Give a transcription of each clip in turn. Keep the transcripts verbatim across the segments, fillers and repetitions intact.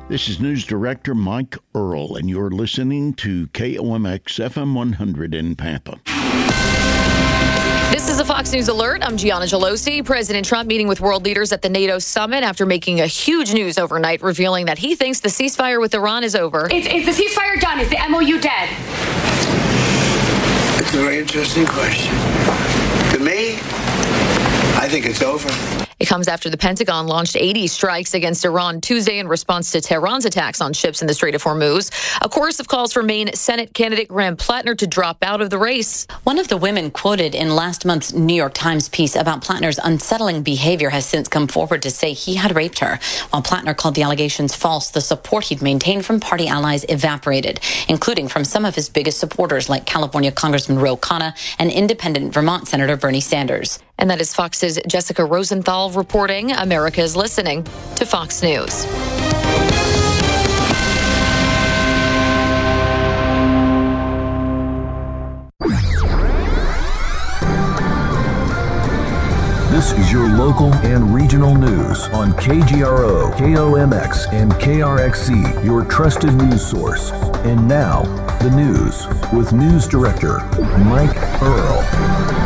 This is News Director Mike Earl, and you're listening to K O M X F M one hundred in Pampa. This is a Fox News Alert. I'm Gianna Gelosi. President Trump meeting with world leaders at the NATO summit after making a huge news overnight, revealing that he thinks the ceasefire with Iran is over. Is, is the ceasefire done? Is the M O U dead? It's a very interesting question. To me, I think it's over. It comes after the Pentagon launched eighty strikes against Iran Tuesday in response to Tehran's attacks on ships in the Strait of Hormuz. A chorus of calls for Maine Senate candidate Graham Plattner to drop out of the race. One of the women quoted in last month's New York Times piece about Plattner's unsettling behavior has since come forward to say he had raped her. While Plattner called the allegations false, the support he'd maintained from party allies evaporated, including from some of his biggest supporters like California Congressman Ro Khanna and independent Vermont Senator Bernie Sanders. And that is Fox's Jessica Rosenthal reporting. America is listening to Fox News. This is your local and regional news on K G R O, K O M X, and K R X C, your trusted news source. And now, the news with News Director Mike Earl.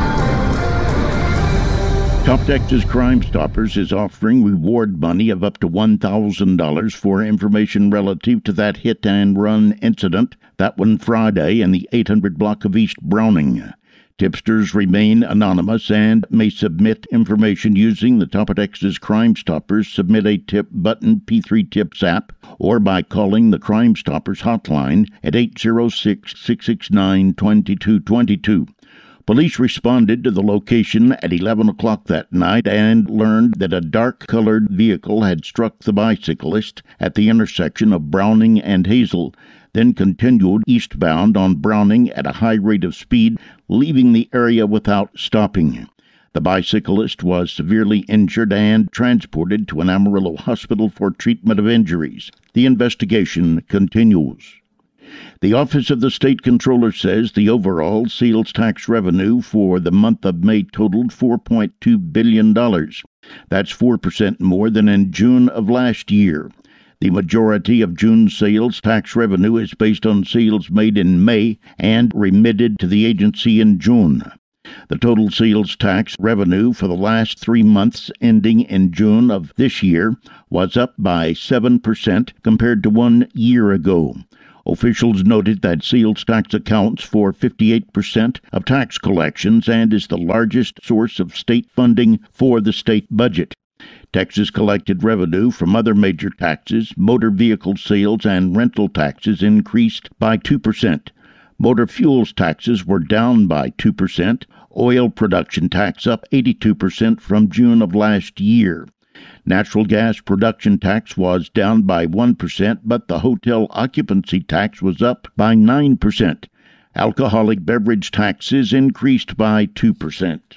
Top Texas Crime Stoppers is offering reward money of up to one thousand dollars for information relative to that hit-and-run incident, that one Friday in the eight hundred block of East Browning. Tipsters remain anonymous and may submit information using the Top Texas Crime Stoppers Submit a Tip button P three Tips app or by calling the Crime Stoppers hotline at eight zero six, six six nine, two two two two. Police responded to the location at eleven o'clock that night and learned that a dark-colored vehicle had struck the bicyclist at the intersection of Browning and Hazel, then continued eastbound on Browning at a high rate of speed, leaving the area without stopping. The bicyclist was severely injured and transported to an Amarillo hospital for treatment of injuries. The investigation continues. The Office of the State Comptroller says the overall sales tax revenue for the month of May totaled four point two billion dollars. That's four percent more than in June of last year. The majority of June's sales tax revenue is based on sales made in May and remitted to the agency in June. The total sales tax revenue for the last three months ending in June of this year was up by seven percent compared to one year ago. Officials noted that sales tax accounts for fifty-eight percent of tax collections and is the largest source of state funding for the state budget. Texas collected revenue from other major taxes. Motor vehicle sales and rental taxes increased by two percent. Motor fuels taxes were down by two percent. Oil production tax up eighty-two percent from June of last year. Natural gas production tax was down by one percent, but the hotel occupancy tax was up by nine percent. Alcoholic beverage taxes increased by two percent.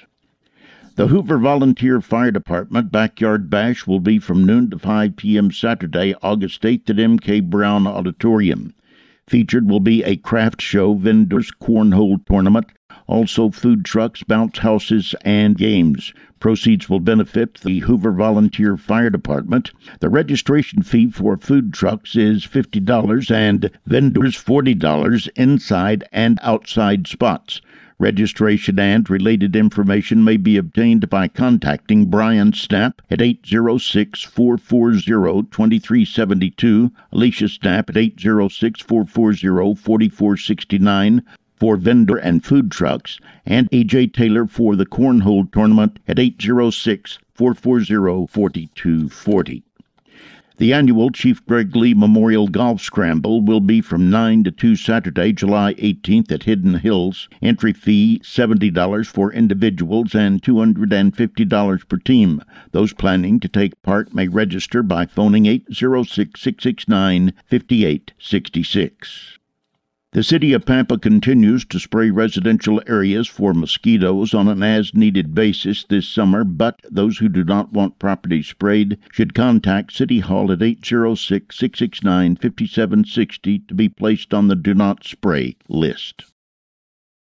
The Hoover Volunteer Fire Department Backyard Bash will be from noon to five p.m. Saturday, August eighth at M K Brown Auditorium. Featured will be a craft show, vendors, cornhole tournament, also food trucks, bounce houses, and games. Proceeds will benefit the Hoover Volunteer Fire Department. The registration fee for food trucks is fifty dollars and vendors forty dollars inside and outside spots. Registration and related information may be obtained by contacting Brian Stapp at eight zero six, four four zero, two three seven two, Alicia Stapp at eight zero six, four four zero, four four six nine for vendor and food trucks, and A J Taylor for the cornhole tournament at eight zero six, four four zero, four two four zero. The annual Chief Greg Lee Memorial Golf Scramble will be from nine to two Saturday, July eighteenth at Hidden Hills. Entry fee seventy dollars for individuals and two hundred fifty dollars per team. Those planning to take part may register by phoning eight zero six, six six nine, five eight six six. The city of Pampa continues to spray residential areas for mosquitoes on an as-needed basis this summer, but those who do not want property sprayed should contact City Hall at eight zero six, six six nine, five seven six zero to be placed on the Do Not Spray list.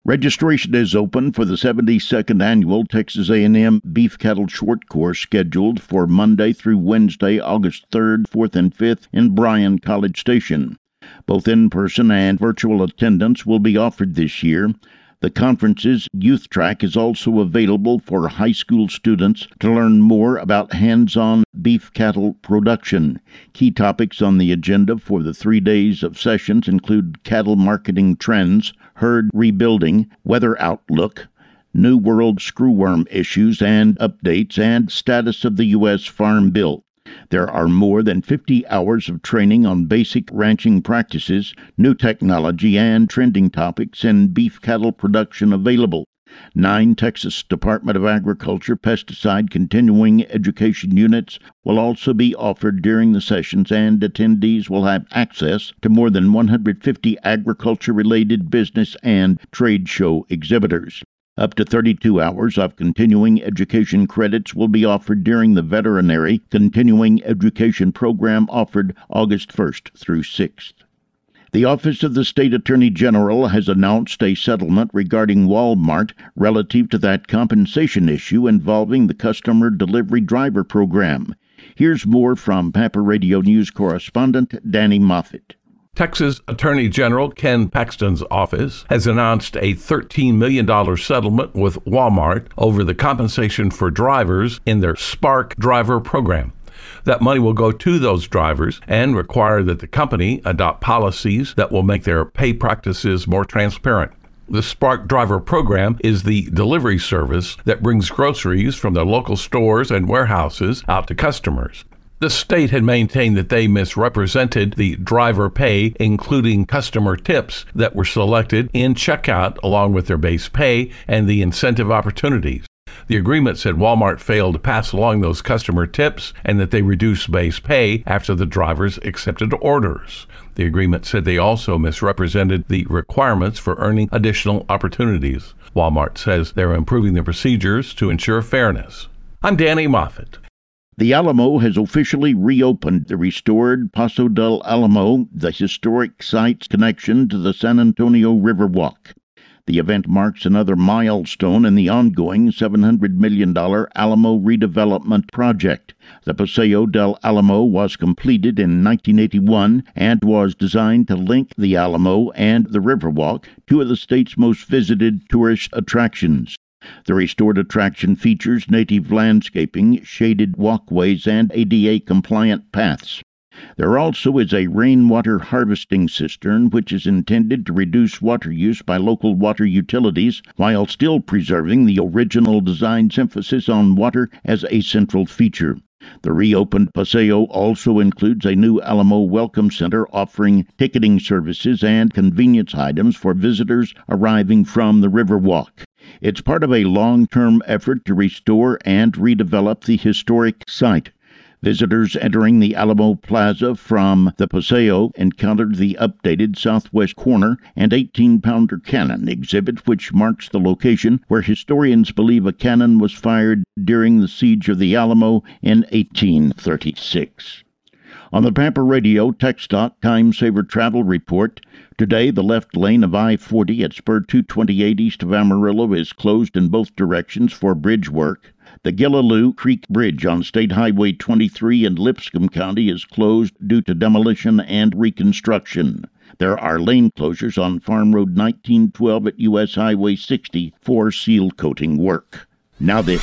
Registration is open for the seventy-second Annual Texas A and M Beef Cattle Short Course scheduled for Monday through Wednesday, August third, fourth, and fifth in Bryan College Station. Both in-person and virtual attendance will be offered this year. The conference's youth track is also available for high school students to learn more about hands-on beef cattle production. Key topics on the agenda for the three days of sessions include cattle marketing trends, herd rebuilding, weather outlook, New World screwworm issues and updates, and status of the U S Farm Bill. There are more than fifty hours of training on basic ranching practices, new technology, and trending topics in beef cattle production available. Nine Texas Department of Agriculture pesticide continuing education units will also be offered during the sessions, and attendees will have access to more than one hundred fifty agriculture-related business and trade show exhibitors. Up to thirty-two hours of continuing education credits will be offered during the veterinary continuing education program offered August first through sixth. The Office of the State Attorney General has announced a settlement regarding Walmart relative to that compensation issue involving the Customer Delivery Driver Program. Here's more from Pampa Radio News correspondent Danny Moffett. Texas Attorney General Ken Paxton's office has announced a thirteen million dollars settlement with Walmart over the compensation for drivers in their Spark driver program. That money will go to those drivers and require that the company adopt policies that will make their pay practices more transparent. The Spark driver program is the delivery service that brings groceries from their local stores and warehouses out to customers. The state had maintained that they misrepresented the driver pay, including customer tips that were selected in checkout along with their base pay and the incentive opportunities. The agreement said Walmart failed to pass along those customer tips and that they reduced base pay after the drivers accepted orders. The agreement said they also misrepresented the requirements for earning additional opportunities. Walmart says they're improving the procedures to ensure fairness. I'm Danny Moffett. The Alamo has officially reopened the restored Paso del Alamo, the historic site's connection to the San Antonio Riverwalk. The event marks another milestone in the ongoing seven hundred million dollars Alamo redevelopment project. The Paseo del Alamo was completed in nineteen eighty-one and was designed to link the Alamo and the Riverwalk, two of the state's most visited tourist attractions. The restored attraction features native landscaping, shaded walkways, and A D A-compliant paths. There also is a rainwater harvesting cistern, which is intended to reduce water use by local water utilities while still preserving the original design's emphasis on water as a central feature. The reopened Paseo also includes a new Alamo Welcome Center offering ticketing services and convenience items for visitors arriving from the Riverwalk. It's part of a long-term effort to restore and redevelop the historic site. Visitors entering the Alamo Plaza from the Paseo encountered the updated southwest corner and eighteen-pounder cannon exhibit, which marks the location where historians believe a cannon was fired during the siege of the Alamo in eighteen thirty-six. On the Pampa Radio TechStock Time Saver Travel Report, today the left lane of I forty at Spur two twenty-eight east of Amarillo is closed in both directions for bridge work. The Gillaloo Creek Bridge on State Highway twenty-three in Lipscomb County is closed due to demolition and reconstruction. There are lane closures on Farm Road nineteen twelve at U S Highway sixty for seal coating work. Now this.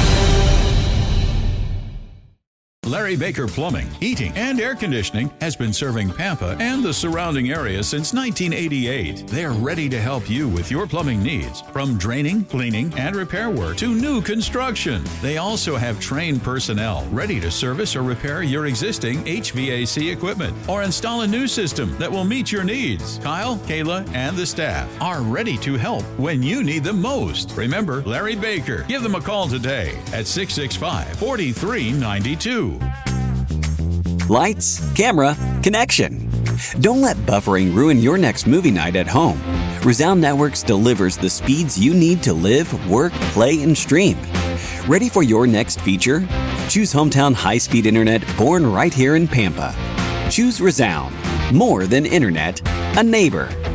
Larry Baker Plumbing, Heating, and Air Conditioning has been serving Pampa and the surrounding area since nineteen eighty-eight. They are ready to help you with your plumbing needs, from draining, cleaning, and repair work to new construction. They also have trained personnel ready to service or repair your existing H V A C equipment or install a new system that will meet your needs. Kyle, Kayla, and the staff are ready to help when you need them most. Remember Larry Baker. Give them a call today at six six five, four three nine two. Lights, camera, connection. Don't let buffering ruin your next movie night at home. Resound Networks delivers the speeds you need to live, work, play, and stream. Ready for your next feature? Choose hometown high-speed internet born right here in Pampa. Choose Resound. More than internet, a neighbor.